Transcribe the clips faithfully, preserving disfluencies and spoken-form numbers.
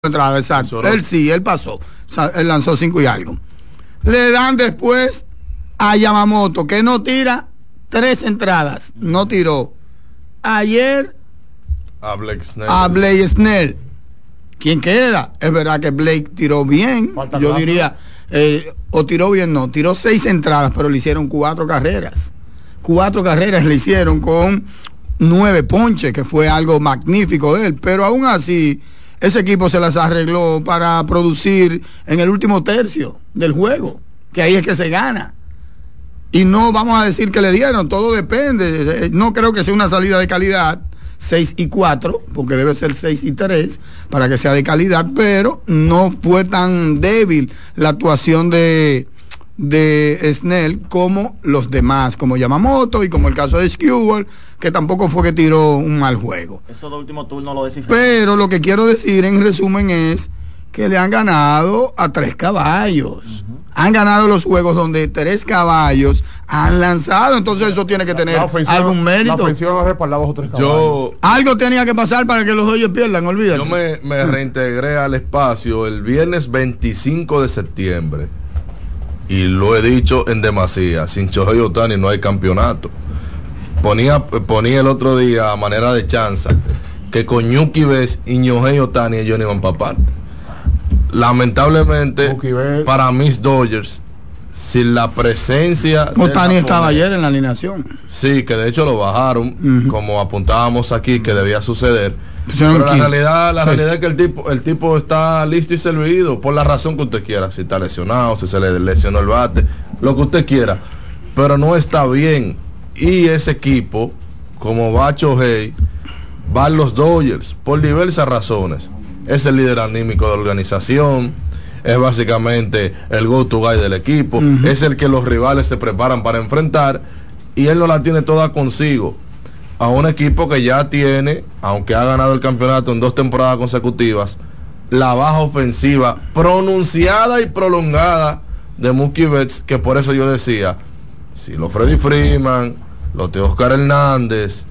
entrada, exacto. Él sí, él pasó. O sea, él lanzó cinco y algo. Le dan después a Yamamoto, que no tira tres entradas. No tiró. Ayer a Blake Snell. A Blake Snell. ¿Quién queda? Es verdad que Blake tiró bien. Falta Yo clase. diría, eh, o tiró bien, no. Tiró seis entradas, pero le hicieron cuatro carreras. Cuatro carreras le hicieron con nueve ponches, que fue algo magnífico de él. Pero aún así, ese equipo se las arregló para producir en el último tercio del juego, que ahí es que se gana. Y no vamos a decir que le dieron, todo depende. No creo que sea una salida de calidad, seis y cuatro, porque debe ser seis y tres para que sea de calidad, pero no fue tan débil la actuación de, de Snell como los demás, como Yamamoto y como el caso de Skewell, que tampoco fue que tiró un mal juego. Eso de último turno lo descifró. Pero lo que quiero decir en resumen es que le han ganado a tres caballos. Uh-huh. Han ganado los juegos donde tres caballos han lanzado, entonces eso tiene que tener algún mérito. La ofensiva ha respaldado a los tres caballos. Yo, Algo tenía que pasar para que los Dodgers pierdan, olvídate. Yo me, me reintegré al espacio el viernes veinticinco de septiembre y lo he dicho en demasía, sin Shohei Ohtani no hay campeonato. Ponía, ponía el otro día a manera de chanza que con Mookie Betts y Shohei Ohtani ellos no iban para parte. Lamentablemente para mis Dodgers, sin la presencia Ohtani estaba ayer en la alineación. Sí, que de hecho lo bajaron, uh-huh. como apuntábamos aquí que debía suceder. Pero la realidad, la sí. realidad es que el tipo, el tipo está listo y servido, por la razón que usted quiera, si está lesionado, si se le lesionó el bate, lo que usted quiera, pero no está bien. Y ese equipo, como va Shohei, van los Dodgers por diversas razones. Es el líder anímico de la organización, es básicamente el go-to guy del equipo, uh-huh. es el que los rivales se preparan para enfrentar, y él no la tiene toda consigo. A un equipo que ya tiene, aunque ha ganado el campeonato en dos temporadas consecutivas, la baja ofensiva pronunciada y prolongada de Mookie Betts, que por eso yo decía, si los Freddie Freeman, los Teoscar Hernández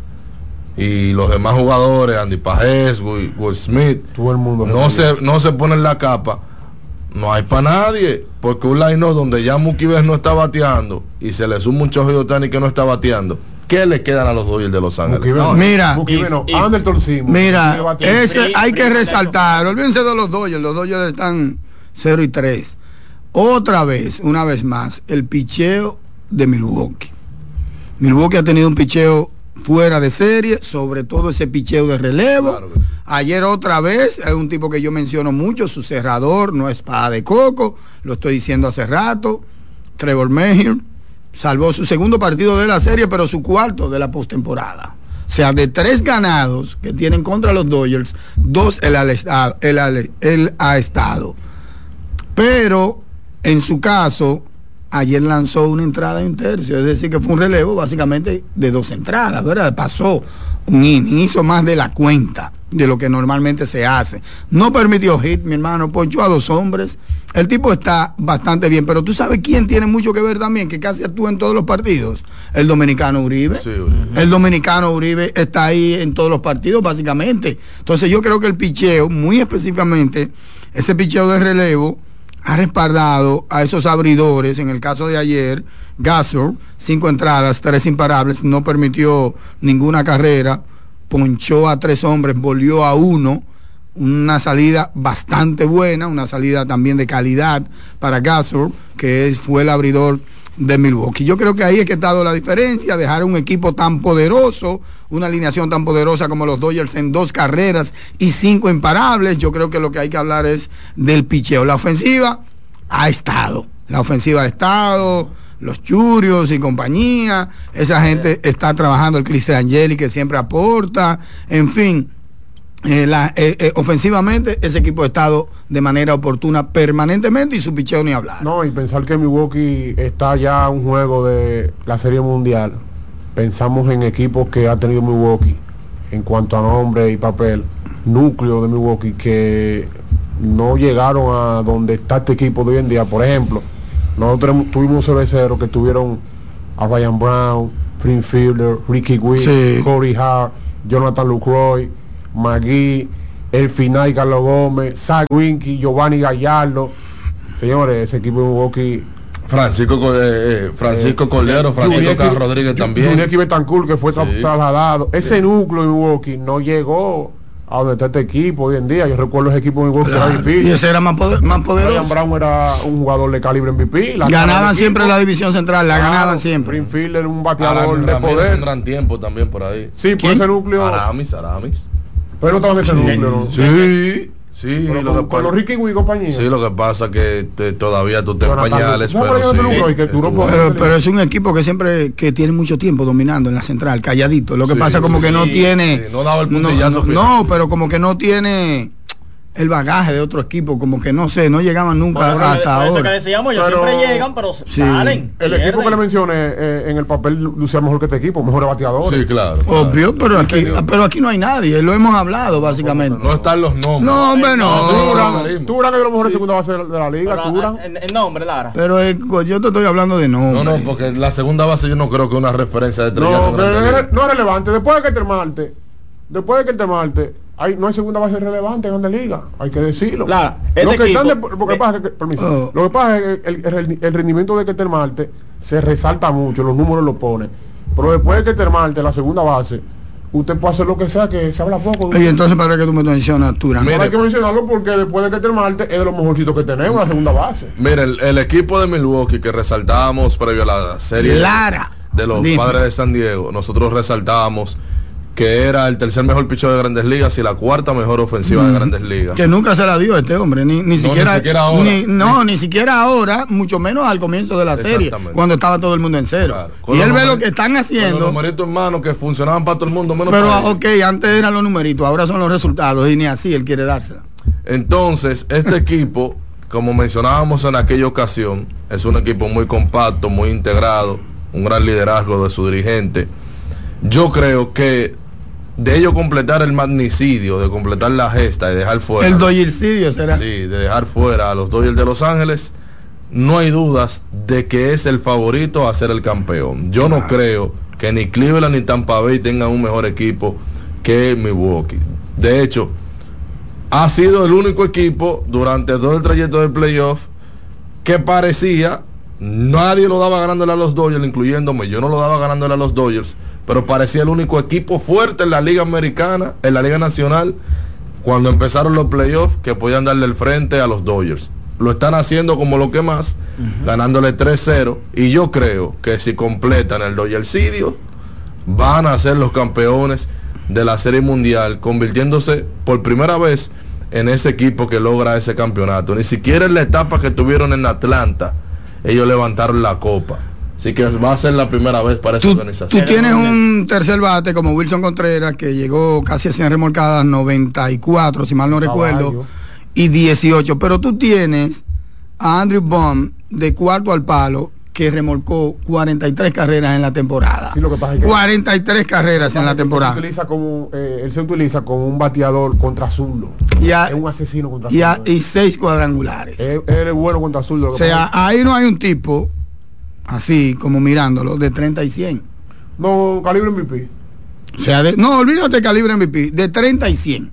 y los demás jugadores, Andy Pages, Will, Will Smith, todo el mundo no se, no se ponen la capa, no hay para nadie, porque un line-up donde ya Mookie Betts no está bateando y se le suma un Shohei Ohtani que no está bateando, ¿qué le quedan a los Dodgers de Los Ángeles? No, mira, y, y, Anderson, sí, mira, ese hay que resaltar, olvídense de los Dodgers, los Dodgers están cero y tres. Otra vez, una vez más, el picheo de Milwaukee. Milwaukee ha tenido un picheo fuera de serie, sobre todo ese picheo de relevo. Claro que sí. Ayer otra vez, es un tipo que yo menciono mucho, su cerrador no es espada de coco, lo estoy diciendo hace rato, Trevor Meyer, salvó su segundo partido de la serie, pero su cuarto de la postemporada. O sea, de tres ganados que tienen contra los Dodgers, dos él ha, él, él ha estado. Pero, en su caso, ayer lanzó una entrada y un tercio, es decir, que fue un relevo básicamente de dos entradas, ¿verdad? Pasó un inning, hizo más de la cuenta de lo que normalmente se hace. No permitió hit, mi hermano, ponchó a dos hombres. El tipo está bastante bien, pero tú sabes quién tiene mucho que ver también, que casi actúa en todos los partidos. El dominicano Uribe. Sí, Uribe. El dominicano Uribe está ahí en todos los partidos, básicamente. Entonces yo creo que el picheo, muy específicamente, ese picheo de relevo, ha respaldado a esos abridores. En el caso de ayer, Gasol, cinco entradas, tres imparables, no permitió ninguna carrera, ponchó a tres hombres, volvió a uno, una salida bastante buena, una salida también de calidad para Gasol, que es, fue el abridor de Milwaukee. Yo creo que ahí es que ha estado la diferencia, dejar un equipo tan poderoso, una alineación tan poderosa como los Dodgers en dos carreras y cinco imparables. Yo creo que lo que hay que hablar es del picheo. La ofensiva ha estado, la ofensiva ha estado, los Churios y compañía, esa gente está trabajando, el Chris Angeli que siempre aporta, en fin. Eh, la, eh, eh, ofensivamente ese equipo ha estado de manera oportuna permanentemente y su picheo ni hablar. No, y pensar que Milwaukee está ya a un juego de la Serie Mundial, pensamos en equipos que ha tenido Milwaukee en cuanto a nombre y papel, núcleo de Milwaukee que no llegaron a donde está este equipo de hoy en día. Por ejemplo, nosotros tuvimos cerveceros que tuvieron a Ryan Brown, Prince Fielder, Ricky Wicks, sí. Corey Hart, Jonathan Lucroy, McGee, El Final, Carlos Gómez, Zach Winky, Giovanni Gallardo. Señores, ese equipo de Milwaukee. Francisco eh, Francisco eh, Cordero, Francisco Carlos Rodríguez también. Junior Betancourt, que fue sí. trasladado. Ese sí. núcleo de Milwaukee no llegó a donde está este equipo hoy en día. Yo recuerdo ese equipo de Milwaukee claro. era difícil. Y ese era más, poder, más poderoso. Ryan Brown era un jugador de calibre M V P. Ganaban siempre la división central, la claro, ganaban siempre. Springfield era un bateador Aram, de poder. Un gran tiempo también por ahí. Sí, por ese núcleo. Aramis, Aramis. Pero no estaba en ese sí. núcleo, ¿no? Sí. Sí, pero lo con, que con los Ricky y compañía. Sí, lo que pasa es que te, todavía tú te pañales, pero, pero, sí, que pero, pero, pero es un equipo que siempre que tiene mucho tiempo dominando en la central, calladito. Lo que sí, pasa como sí, que no tiene, sí, no daba el puntillazo. No, no, pero como que no tiene el bagaje de otro equipo, como que no sé, no llegaban nunca bueno, hasta por ahora. Eso que decíamos, ellos pero, siempre llegan, pero sí. salen. El pierden. Equipo que le mencioné eh, en el papel lucía mejor que este equipo, mejores bateadores. Sí, claro. Obvio, claro. pero aquí, pero aquí no hay nadie, lo hemos hablado básicamente. No, no, no están los nombres. No, hombre, no. Tú Durán es de los mejores segunda base de la liga, tú Durán. El nombre, Lara. Pero eh, yo te estoy hablando de nombre. No, no, porque la segunda base yo no creo que una referencia de no, no, no es relevante. Después de que te Marte, después de que te Marte, Hay, no hay segunda base relevante en Grandes Ligas, hay que decirlo. La, lo, que equipo, de, lo, que pasa es que, permiso, oh. lo que pasa es que el, el, el rendimiento de Ketel Marte se resalta mucho, los números lo pone. Pero después de Ketel Marte, la segunda base, usted puede hacer lo que sea, que se habla poco. Y entonces, ¿para qué tú me mencionas, Turán? No hay que mencionarlo porque después de Ketel Marte es de los mejorcitos que tenemos, la segunda base. Mire, el, el equipo de Milwaukee que resaltábamos previo a la serie Lara. de los Dime. Padres de San Diego, nosotros resaltábamos que era el tercer mejor picheo de Grandes Ligas y la cuarta mejor ofensiva mm. de Grandes Ligas. Que nunca se la dio este hombre, ni, ni, no, siquiera, ni siquiera ahora. Ni, no, ni siquiera ahora, mucho menos al comienzo de la serie, cuando estaba todo el mundo en cero. Claro. Y él ve lo que están haciendo. Con los numeritos en mano que funcionaban para todo el mundo, menos pero para ok, ellos. Antes eran los numeritos, ahora son los resultados y ni así él quiere dársela. Entonces, este equipo, como mencionábamos en aquella ocasión, es un equipo muy compacto, muy integrado, un gran liderazgo de su dirigente. Yo creo que de ello completar el magnicidio, de completar la gesta y dejar fuera el Dodgercidio será. Sí, de dejar fuera a los Dodgers de Los Ángeles, no hay dudas de que es el favorito a ser el campeón. Yo no creo que ni Cleveland ni Tampa Bay tengan un mejor equipo que Milwaukee. De hecho, ha sido el único equipo durante todo el trayecto del playoff que parecía, nadie lo daba ganándole a los Dodgers, incluyéndome, yo no lo daba ganándole a los Dodgers, pero parecía el único equipo fuerte en la Liga Americana, en la Liga Nacional, cuando empezaron los playoffs, que podían darle el frente a los Dodgers. Lo están haciendo como lo que más, uh-huh. ganándole tres cero, y yo creo que si completan el Dodgercidio, van a ser los campeones de la Serie Mundial, convirtiéndose por primera vez en ese equipo que logra ese campeonato. Ni siquiera en la etapa que tuvieron en Atlanta, ellos levantaron la copa. Así que va a ser la primera vez para esa tú, organización. Tú tienes un tercer bate como Wilson Contreras, que llegó casi a cien remolcadas, noventa y cuatro, si mal no recuerdo, y dieciocho. Pero tú tienes a Andrew Bond, de cuarto al palo, que remolcó cuarenta y tres carreras en la temporada. Sí, lo que pasa es que cuarenta y tres carreras en la temporada. Él se utiliza como, eh, él se utiliza como un bateador contra zurdo. Es un asesino contra zurdo. Y, y seis cuadrangulares. Él, él es bueno contra zurdo. O sea, ahí no hay un tipo así como mirándolo de treinta y cien. No, calibre M V P. O sea, de, no, olvídate calibre M V P, de treinta y cien.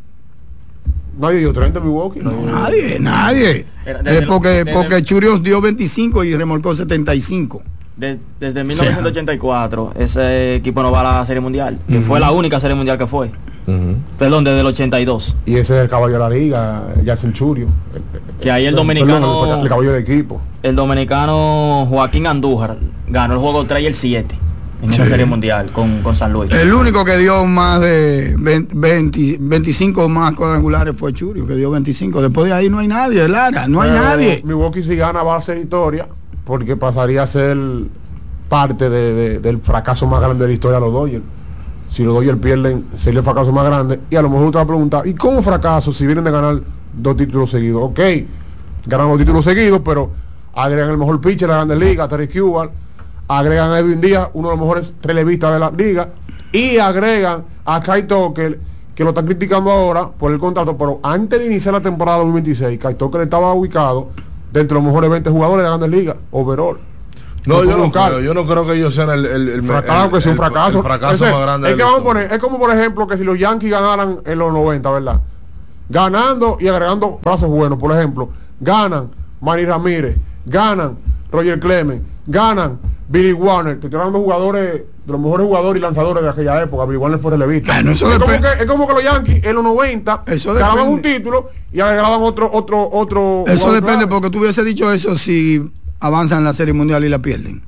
Nadie dio treinta en Milwaukee. No, nadie, nadie. Eh, porque porque Churios dio veinticinco y remolcó setenta y cinco. De, desde mil novecientos ochenta y cuatro, ese equipo no va a la Serie Mundial, que uh-huh. fue la única Serie Mundial que fue. Uh-huh. Perdón, desde el ochenta y dos. Y ese es el caballo de la liga, Jason Churio. Que ahí el dominicano... Perdón, el, el caballo de equipo. El dominicano Joaquín Andújar ganó el juego tres y el siete en sí. esa Serie Mundial con, con San Luis. El único que dio más de veinte, veinticinco más cuadrangulares fue Churio, que dio veinticinco. Después de ahí no hay nadie, Lara, no hay Pero nadie. Milwaukee si gana va a ser historia, porque pasaría a ser parte de, de, del fracaso más grande de la historia de los Dodgers. Si los Dodgers pierden, sería el fracaso más grande. Y a lo mejor usted va a preguntar, ¿y cómo fracaso si vienen de ganar dos títulos seguidos? Ok, ganan dos títulos seguidos, pero agregan el mejor pitcher de la Grandes Ligas, Terry Kubal, agregan a Edwin Díaz, uno de los mejores relevistas de la liga, y agregan a Kai Tucker, que lo están criticando ahora por el contrato, pero antes de iniciar la temporada dos mil veintiséis, Kai Tucker estaba ubicado dentro de los mejores veinte jugadores de la Grandes Ligas, overall. No, yo no, creo, yo no creo que ellos sean el, el, el fracaso, el, que sea un fracaso, el, el fracaso Ese, más grande. Es que vamos a poner, es como por ejemplo que si los Yankees ganaran en los noventa, ¿verdad? ganando y agregando brazos buenos. Por ejemplo, ganan Manny Ramírez, ganan Roger Clemens, ganan Billy Warner. Te estoy hablando de jugadores, de los mejores jugadores y lanzadores de aquella época. Billy Warner fue relevista. Bueno, eso es, como que, es como que los Yankees en los noventa ganaban un título y agregaban otro otro otro eso depende clave. Porque tú hubiese dicho eso si avanzan en la Serie Mundial y la pierden.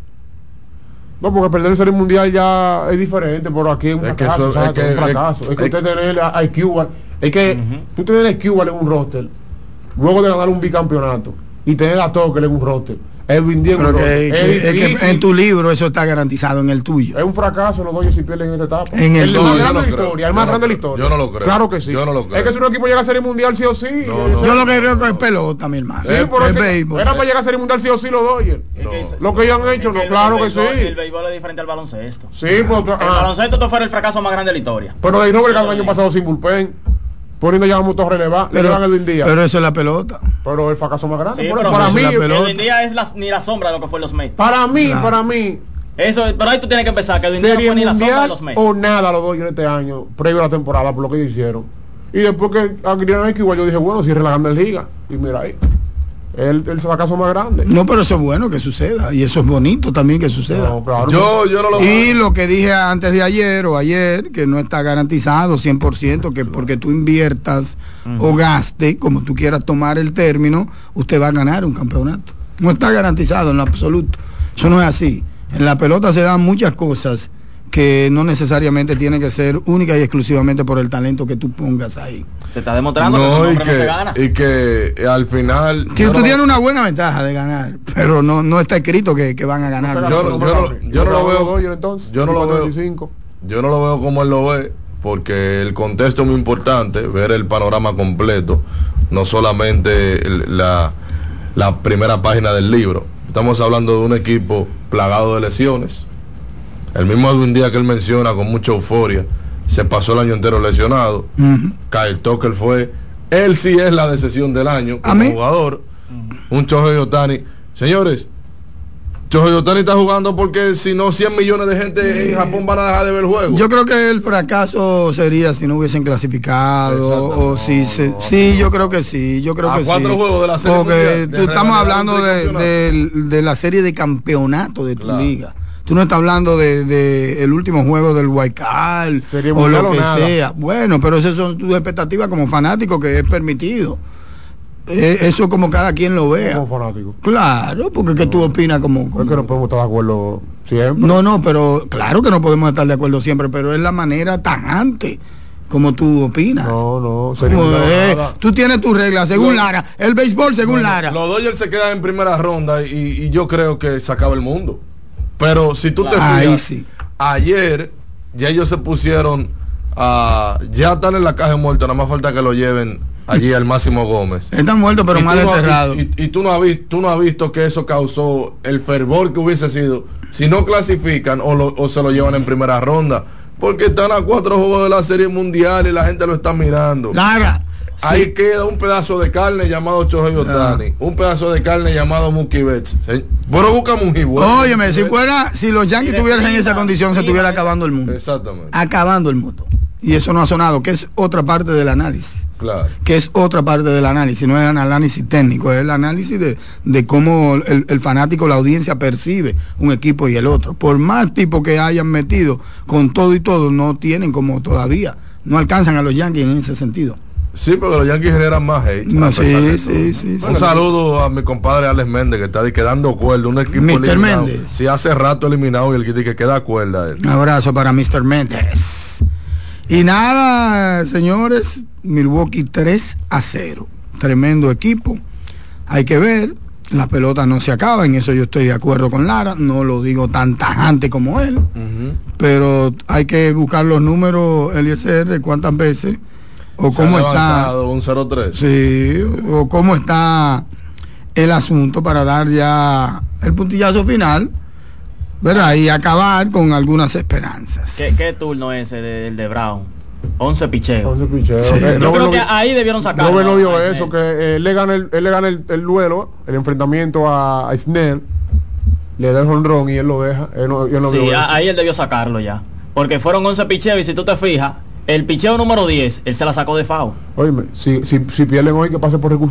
No, porque perder la Serie Mundial ya es diferente, pero aquí es un es fracaso, eso, es que, un fracaso. Es, es que es, usted tener a Q, es que uh-huh. tú tener a Q en un roster, luego de ganar un bicampeonato y tener a Tucker en un roster. Edwin Diego, pero que, es que, es que en tu libro eso está garantizado, en el tuyo. Es un fracaso los Dodgers si pierden en esta etapa. En el, el no, más grande no de la historia, el más grande de la historia. Yo no lo creo. Claro que sí. Yo no lo creo. Es que si un equipo llega a Serie Mundial sí o sí. No, no. Yo lo que creo que es pelota, mi hermano. Sí, pero es que era para llegar a Serie Mundial sí o sí los Dodgers. No. Lo que ellos han hecho, no, claro que sí. El béisbol es diferente al baloncesto. Sí, pues el baloncesto esto fue el fracaso más grande de la historia. Pero de Robert ganó el año pasado sin bullpen. Poniendo ya un motor relevado, le llevan Edwin Díaz. Pero eso es la pelota. Pero el fracaso más grande. Sí, por pero para mí, Edwin Díaz es la, ni la sombra de lo que fue los Mets. Para mí, claro. para mí. Eso, pero ahí tú tienes que empezar que Edwin Díaz no fue ni la sombra de los Mets. O nada los Dodgers este año, previo a la temporada, por lo que ellos hicieron. Y después que adquirieron a igual yo dije, bueno, cierre la Grandes Ligas. Y mira ahí. El, el fracaso más grande. No, pero eso es bueno que suceda. Y eso es bonito también que suceda. No, claro, yo, yo no lo y lo que dije antes de ayer o ayer, que no está garantizado cien por ciento, que porque tú inviertas uh-huh. o gaste, como tú quieras tomar el término, usted va a ganar un campeonato. No está garantizado en lo absoluto. Eso no es así. En la pelota se dan muchas cosas que no necesariamente tienen que ser única y exclusivamente por el talento que tú pongas ahí. Se está demostrando no, que, y que no se gana. Y que al final... Si tú no tienes una buena ventaja de ganar, pero no no está escrito que, que van a ganar. No yo, yo, yo, no, yo no lo veo... Entonces, yo no lo veo Yo no lo veo como él lo ve, porque el contexto es muy importante, ver el panorama completo, no solamente la, la primera página del libro. Estamos hablando de un equipo plagado de lesiones. El mismo Edwin Díaz que él menciona con mucha euforia se pasó el año entero lesionado. Uh-huh. Kyle Tucker fue, él sí es la decepción del año como jugador. Uh-huh. Un Shohei Ohtani. Señores, Shohei Ohtani está jugando porque si no cien millones de gente en Japón van a dejar de ver el juego. Yo creo que el fracaso sería si no hubiesen clasificado o si se, no, sí, no. yo creo que sí, yo creo a que cuatro sí. juegos de la serie porque tú estamos hablando de, de, de la serie de campeonato de tu claro. liga. Tú no estás hablando de, de el último juego del Guaycal o lo que o sea. Bueno, pero esas son tus expectativas como fanático, que es permitido. Eh, eso como cada quien lo vea. Como fanático. Claro, porque no, que tú opinas como, como... Es que no podemos estar de acuerdo siempre. No, no, pero claro que no podemos estar de acuerdo siempre, pero es la manera tajante como tú opinas. No, no, como es, tú tienes tus reglas según no, Lara, el béisbol según bueno, Lara. Los Dodgers se quedan en primera ronda y, y yo creo que se acaba el mundo. Pero si tú te fijas, sí. ayer ya ellos se pusieron a, ya están en la caja de muertos, nada más falta que lo lleven allí al Máximo Gómez. Están muertos pero mal enterrados. Y, y, y tú no has visto, tú no has visto que eso causó el fervor que hubiese sido si no clasifican o, lo, o se lo llevan en primera ronda, porque están a cuatro juegos de la Serie Mundial y la gente lo está mirando. Lara. Ahí sí. Queda un pedazo de carne llamado Shohei Ohtani, ah. un pedazo de carne llamado Mookie Betts. ¿Sí? Pero busca Mookie Betts. Óyeme, si fuera, si los Yankees estuvieran en esa condición, se estuviera acabando el mundo. Exactamente. Acabando el mundo. Y eso no ha sonado, que es otra parte del análisis. Claro. Que es otra parte del análisis, no es el análisis técnico, es el análisis de, de cómo el, el fanático, la audiencia percibe un equipo y el otro. Por más tipo que hayan metido, con todo y todo, no tienen como todavía, no alcanzan a los Yankees en ese sentido. Sí, pero los Yankees generan más hate. No, sí, sí, sí, un sí, saludo sí. a mi compadre Alex Méndez, que está quedando cuerda, un equipo mister eliminado. Méndez. Sí, hace rato eliminado y el que, que queda cuerda. Él. Un abrazo para mister Méndez. Y nada, señores, Milwaukee tres a cero. Tremendo equipo. Hay que ver, la pelota no se acaba, en eso yo estoy de acuerdo con Lara, no lo digo tan tajante como él, uh-huh. pero hay que buscar los números, Eliezer, cuántas veces o cómo está un cero tres. Sí, o cómo está el asunto para dar ya el puntillazo final, ¿verdad? Y acabar con algunas esperanzas. ¿Qué, qué turno es el de, el de Brown? once picheos. once picheos. Sí. Eh, Yo no, creo no, que ahí debieron sacar. No, no vio eso, que eh, él le gana, el, él le gana el, el duelo, el enfrentamiento a, a Snell, le da el jonrón y él lo deja. Él no, él no sí, ahí él debió sacarlo ya. Porque fueron once picheos y si tú te fijas, El picheo número diez, él se la sacó de FAO. Oye, si, si, si pierden hoy, que pase por recursos